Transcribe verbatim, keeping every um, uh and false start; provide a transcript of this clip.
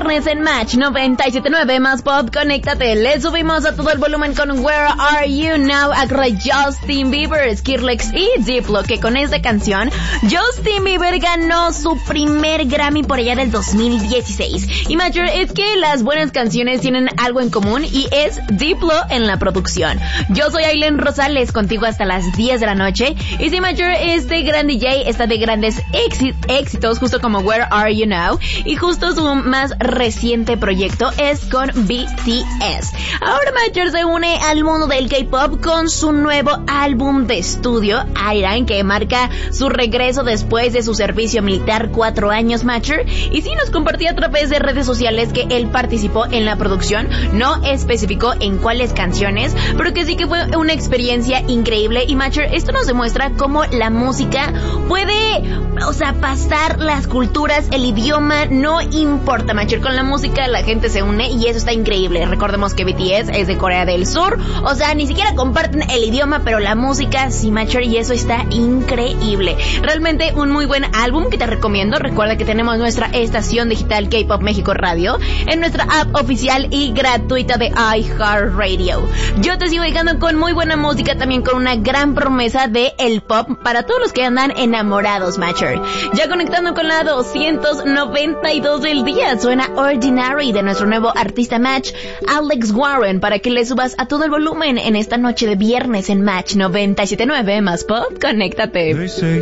viernes en Match noventa y siete punto nueve más pop, conéctate. Le subimos a todo el volumen con Where Are You Now a Justin Bieber, Skrillex y Diplo, que con esta canción Justin Bieber ganó su primer Grammy por allá del dos mil dieciséis. Y Major, es que las buenas canciones tienen algo en común y es Diplo en la producción. Yo soy Aileen Rosales, contigo hasta las diez de la noche. Y sí, Major, este gran D J está de grandes éxit- éxitos, justo como Where Are You Now, y justo su más reciente proyecto es con B T S. Ahora Major se une al mundo del K-pop con su nuevo álbum de estudio, Iron, que marca su regreso después de su servicio militar, cuatro años, Major. Y sí nos compartía a través de redes sociales que él participó en la producción, no especificó en cuáles canciones, pero que sí que fue una experiencia increíble. Y Major, esto nos demuestra cómo la música puede, o sea, pasar las culturas, el idioma, no importa, Major. Con la música la gente se une y eso está increíble. Recordemos que B T S es de Corea del Sur, o sea, ni siquiera comparten el idioma, pero la música sí, Major, y eso está increíble. Realmente un muy buen álbum que te recomiendo. Recuerda que tenemos nuestra estación digital K-Pop México Radio en nuestra app oficial y gratuita de iHeartRadio. Yo te sigo llegando con muy buena música, también con una gran promesa de el pop para todos los que andan enamorados, Major. Ya conectando con la doscientos noventa y dos del día, suena Ordinary de nuestro nuevo artista Match, Alex Warren, para que le subas a todo el volumen en esta noche de viernes en Match noventa y siete punto nueve más pop, conéctate.